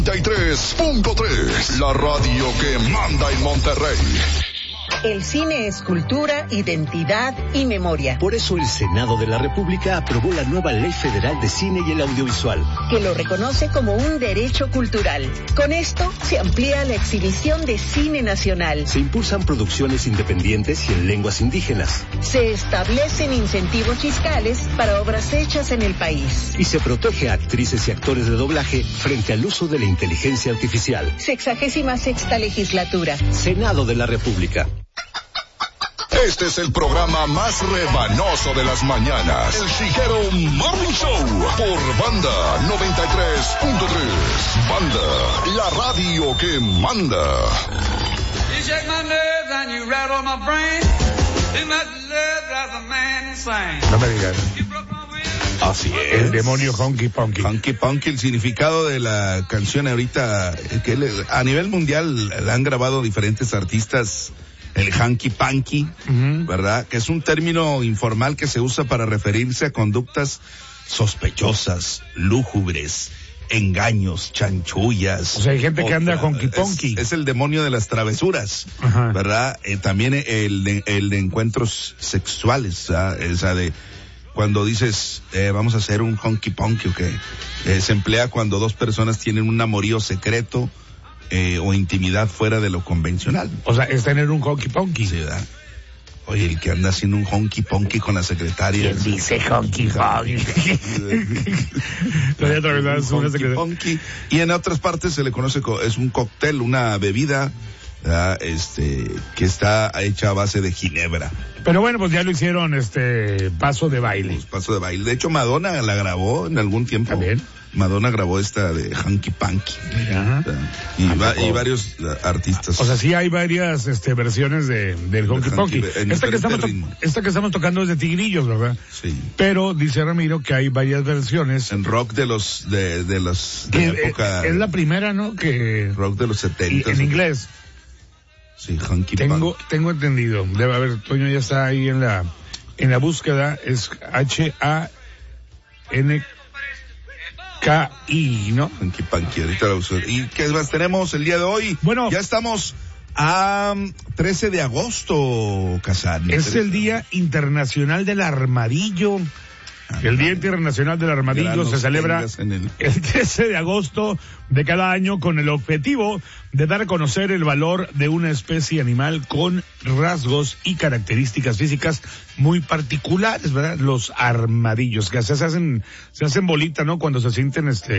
93.3, la radio que manda en Monterrey. El cine es cultura, identidad y memoria. Por eso el Senado de la República aprobó la nueva Ley Federal de Cine y el Audiovisual, que lo reconoce como un derecho cultural. Con esto se amplía la exhibición de cine nacional. Se impulsan producciones independientes y en lenguas indígenas. Se establecen incentivos fiscales para obras hechas en el país. Y se protege a actrices y actores de doblaje frente al uso de la inteligencia artificial. 66ª legislatura. Senado de la República. Este es el programa más rebanoso de las mañanas. El Chiquero Morning Show por Banda 93.3. Banda, la radio que manda. You shake my nerves and you rattle my brain. Too much love drives a man insane. No me digas. Así es. El demonio Honky Punky. Honky Punky, el significado de la canción ahorita, que a nivel mundial la han grabado diferentes artistas. El hanky punky, ¿verdad? Que es un término informal que se usa para referirse a conductas sospechosas, lúgubres, engaños, chanchullas. O sea, hay gente que anda honky punky. Es el demonio de las travesuras, ¿verdad? También el de encuentros sexuales, ¿sabes? O sea, de cuando dices, vamos a hacer un honky punky, okay. Se emplea cuando dos personas tienen un amorío secreto, o intimidad fuera de lo convencional. O sea, es tener un honky punky. Sí, ¿verdad? Oye, el que anda haciendo un honky punky con la secretaria. ¿Quién dice honky punky? Honky punky. Y en otras partes se le conoce es un cóctel, una bebida, que está hecha a base de ginebra. Pero bueno, pues ya lo hicieron, paso de baile. Paso de baile. De hecho, Madonna la grabó en algún tiempo. ¿También? Madonna grabó esta de Hanky Panky. Y varios artistas. O sea, sí hay varias versiones del Honky Punky. Esta que estamos tocando es de Tigrillos, ¿verdad? Sí. Pero dice Ramiro que hay varias versiones. En rock de los de época. Es la primera, ¿no? Que rock de los 70. En inglés. Sí, Hanky Panky. Tengo entendido. Debe haber, Toño ya está ahí en la búsqueda. Es HANKI, ¿no? Hanky Panky, ahorita la uso. ¿Y qué más tenemos el día de hoy? Bueno, ya estamos a 13 de agosto, Casán. Es el Día Internacional del Armadillo. El Día Internacional del Armadillo se celebra el 13 de agosto de cada año con el objetivo de dar a conocer el valor de una especie animal con rasgos y características físicas muy particulares, ¿verdad? Los armadillos, que se hacen bolita, ¿no? Cuando se sienten